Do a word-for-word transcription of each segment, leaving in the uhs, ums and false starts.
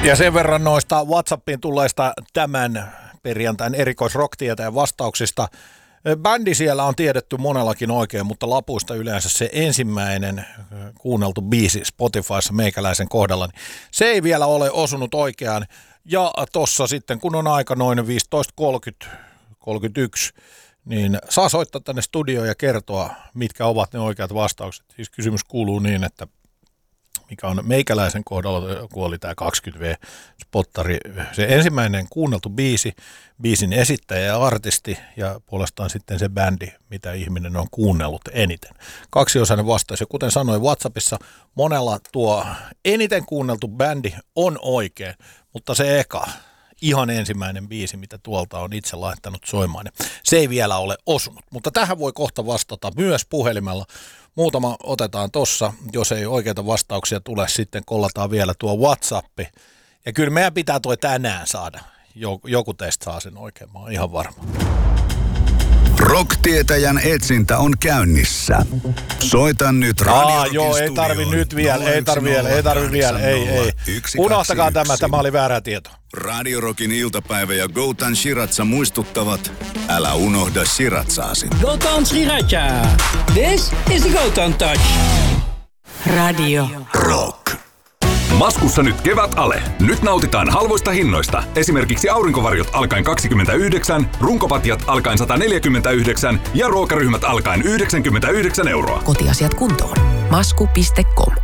Ja sen verran noista WhatsAppiin tulleista tämän perjantain erikoisrocktieteen vastauksista. Bändi siellä on tiedetty monellakin oikein, mutta lapuista yleensä se ensimmäinen kuunneltu biisi Spotifyssa meikäläisen kohdalla, niin se ei vielä ole osunut oikeaan. Ja tossa sitten, kun on aika noin viisitoista kolmekymmentä kolmekymmentäyksi, niin saa soittaa tänne studioon ja kertoa, mitkä ovat ne oikeat vastaukset. Siis kysymys kuuluu niin, että mikä on meikäläisen kohdalla, kun oli tämä kaksikymmentä vuotta-spottari, se ensimmäinen kuunneltu biisi, biisin esittäjä ja artisti ja puolestaan sitten se bändi, mitä ihminen on kuunnellut eniten. Kaksiosainen vastaus ja kuten sanoin WhatsAppissa, monella tuo eniten kuunneltu bändi on oikein, mutta se eka, ihan ensimmäinen biisi, mitä tuolta on itse laittanut soimaan, se ei vielä ole osunut, mutta tähän voi kohta vastata myös puhelimella. Muutama otetaan tossa, jos ei oikeita vastauksia tule, sitten kollataan vielä tuo WhatsAppi. Ja kyllä meidän pitää toi tänään saada. Joku teistä saa sen oikein, mä oon ihan varma. Rock-tietäjän etsintä on käynnissä. Soita nyt Radio Rockin joo, ei tarvi nyt vielä, ei tarvi vielä, ei tarvi vielä, ei, ei. Unohtakaa tämä, tämä oli väärää tietoa. Radio Rockin iltapäivä ja Goutan Shiratsa muistuttavat, älä unohda Shiratsaasi. Goutan Shiratsa, this is the Goutan Touch. Radio Rock. Maskussa nyt kevät ale. Nyt nautitaan halvoista hinnoista. Esimerkiksi aurinkovarjot alkaen kaksikymmentäyhdeksän, runkopatjat alkaen sata neljäkymmentäyhdeksän ja ruokaryhmät alkaen yhdeksänkymmentäyhdeksän euroa. Kotiasiat kuntoon. Masku piste com.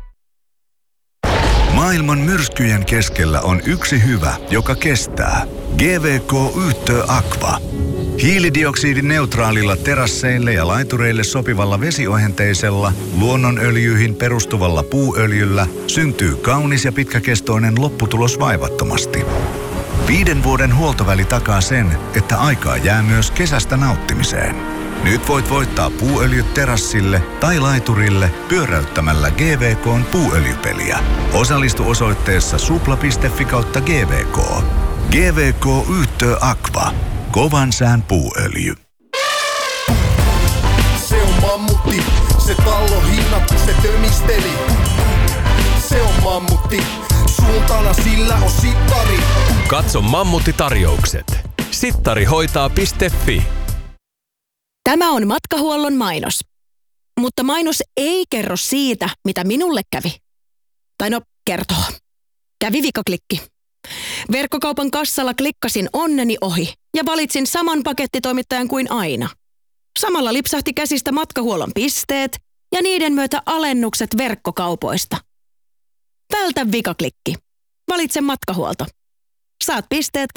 Maailman myrskyjen keskellä on yksi hyvä, joka kestää. G V K Yhtö Aqua. Hiilidioksidineutraalilla terasseille ja laitureille sopivalla vesiohenteisella, luonnonöljyihin perustuvalla puuöljyllä syntyy kaunis ja pitkäkestoinen lopputulos vaivattomasti. Viiden vuoden huoltoväli takaa sen, että aikaa jää myös kesästä nauttimiseen. Nyt voit voittaa puuöljyt terassille tai laiturille pyöräyttämällä G V K:n puuöljypeliä. Osallistu osoitteessa supla piste fi kautta G V K. G V K Yhtö Aqua. Kovan sään puuöljy. Se on mammutti, se tallo hinnattu, se tömisteli. Se on mammutti, suuntana sillä on sittari. Katso Mammutti-tarjoukset. sittarihoitaa piste fi. Tämä on Matkahuollon mainos. Mutta mainos ei kerro siitä, mitä minulle kävi. Tai no, kertoo. Kävi vikaklikki. Verkkokaupan kassalla klikkasin onneni ohi ja valitsin saman pakettitoimittajan kuin aina. Samalla lipsahti käsistä Matkahuollon pisteet ja niiden myötä alennukset verkkokaupoista. Vältä vikaklikki. Valitse Matkahuolto. Saat pisteet